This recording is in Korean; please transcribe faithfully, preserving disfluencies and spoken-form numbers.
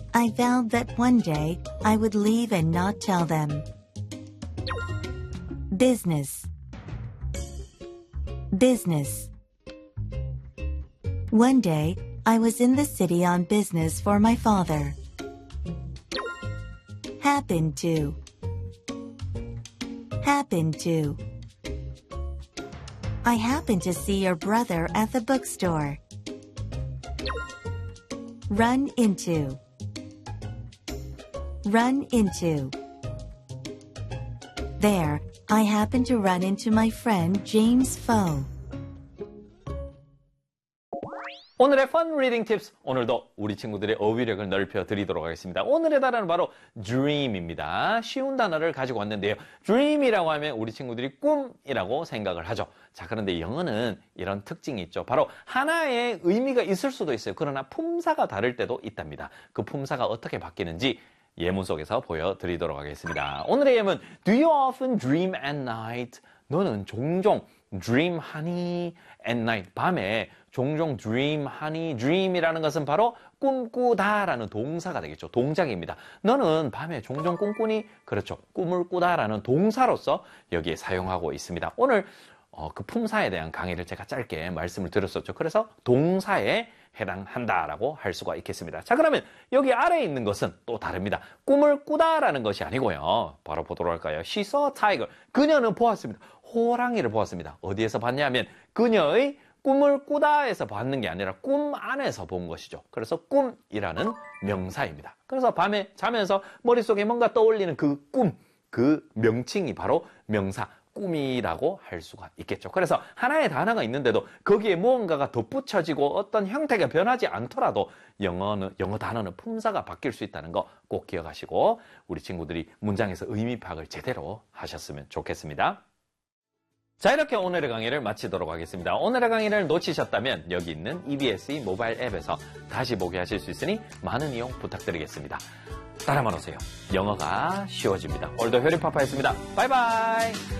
I vowed that one day I would leave and not tell them. Business. Business. One day, I was in the city on business for my father. Happened to. Happened to. I happened to see your brother at the bookstore. Run into. Run into. There, I happened to run into my friend James Foe. 오늘의 Fun Reading Tips, 오늘도 우리 친구들의 어휘력을 넓혀 드리도록 하겠습니다. 오늘의 단어는 바로 dream입니다. 쉬운 단어를 가지고 왔는데요. dream이라고 하면 우리 친구들이 꿈이라고 생각을 하죠. 자, 그런데 영어는 이런 특징이 있죠. 바로 하나의 의미가 있을 수도 있어요. 그러나 품사가 다를 때도 있답니다. 그 품사가 어떻게 바뀌는지 예문 속에서 보여드리도록 하겠습니다. 오늘의 예문, Do you often dream at night? 너는 종종 dream 하니? at night, 밤에 종종 dream 하니? dream이라는 것은 바로 꿈꾸다라는 동사가 되겠죠. 동작입니다. 너는 밤에 종종 꿈꾸니? 그렇죠. 꿈을 꾸다라는 동사로서 여기에 사용하고 있습니다. 오늘 어, 그 품사에 대한 강의를 제가 짧게 말씀을 드렸었죠. 그래서 동사에 해당한다라고 할 수가 있겠습니다. 자, 그러면 여기 아래에 있는 것은 또 다릅니다. 꿈을 꾸다라는 것이 아니고요. 바로 보도록 할까요? She saw a tiger. 그녀는 보았습니다. 호랑이를 보았습니다. 어디에서 봤냐면 그녀의 꿈을 꾸다에서 봤는 게 아니라 꿈 안에서 본 것이죠. 그래서 꿈이라는 명사입니다. 그래서 밤에 자면서 머릿속에 뭔가 떠올리는 그 꿈, 그 명칭이 바로 명사, 꿈이라고 할 수가 있겠죠. 그래서 하나의 단어가 있는데도 거기에 무언가가 덧붙여지고 어떤 형태가 변하지 않더라도 영어는, 영어 단어는 품사가 바뀔 수 있다는 거 꼭 기억하시고 우리 친구들이 문장에서 의미 파악을 제대로 하셨으면 좋겠습니다. 자, 이렇게 오늘의 강의를 마치도록 하겠습니다. 오늘의 강의를 놓치셨다면 여기 있는 이비에스의 모바일 앱에서 다시 보게 하실 수 있으니 많은 이용 부탁드리겠습니다. 따라만 오세요. 영어가 쉬워집니다. 오늘도 효리파파였습니다. 바이바이.